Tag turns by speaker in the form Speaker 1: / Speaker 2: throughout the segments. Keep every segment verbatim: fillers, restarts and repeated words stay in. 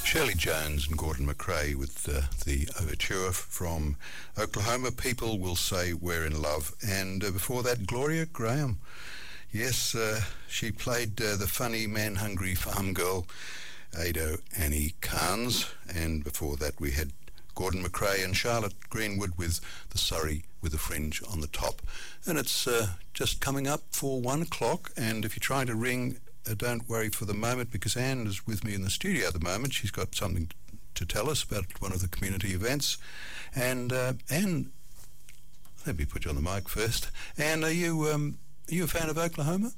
Speaker 1: Shirley Jones and Gordon McRae with uh, the overture from Oklahoma, People Will Say We're in Love. And uh, before that, Gloria Graham. Yes, uh, she played uh, the funny man-hungry farm girl, Ado Annie Carnes. And before that, we had Gordon McRae and Charlotte Greenwood with the Surrey with a Fringe on the top. And it's uh, just coming up for one o'clock. And if you're trying to ring, Uh, don't worry for the moment, because Anne is with me in the studio at the moment. She's got something to tell us about one of the community events. And uh, Anne, let me put you on the mic first. Anne, are you um, are you a fan of Oklahoma?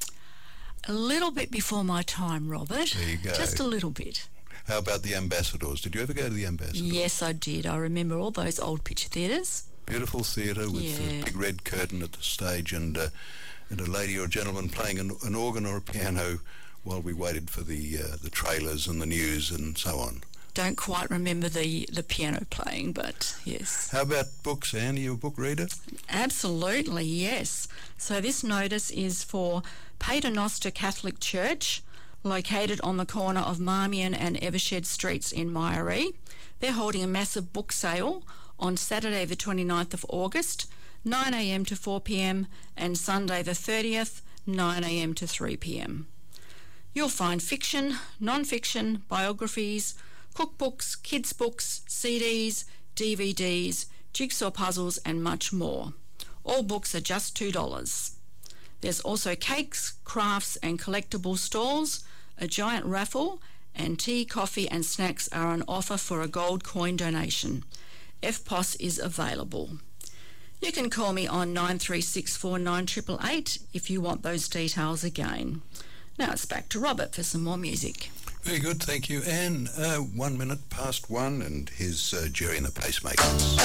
Speaker 2: A little bit before my time, Robert.
Speaker 1: There you go.
Speaker 2: Just a little bit.
Speaker 1: How about the Ambassadors? Did you ever go to the Ambassadors?
Speaker 2: Yes, I did. I remember all those old picture theatres.
Speaker 1: Beautiful theatre with
Speaker 2: Yeah.
Speaker 1: a big red curtain at the stage, and uh, and a lady or a gentleman playing an, an organ or a piano while we waited for the uh, the trailers and the news and so on.
Speaker 2: Don't quite remember the, the piano playing, but yes.
Speaker 1: How about books, Anne? Are you a book reader?
Speaker 2: Absolutely, yes. So this notice is for Paternoster Catholic Church, located on the corner of Marmion and Evershed Streets in Myrie. They're holding a massive book sale on Saturday the twenty-ninth of August, nine a.m. to four p.m, and Sunday the thirtieth, nine a.m. to three p.m. You'll find fiction, non-fiction, biographies, cookbooks, kids' books, C Ds, D V Ds, jigsaw puzzles and much more. All books are just two dollars. There's also cakes, crafts and collectible stalls, a giant raffle, and tea, coffee and snacks are on offer for a gold coin donation. F P O S is available. You can call me on nine three six four nine eight eight eight if you want those details again. Now it's back to Robert for some more music.
Speaker 1: Very good, thank you, Anne. Uh, one minute past one, and here's uh, Jerry and the Pacemakers.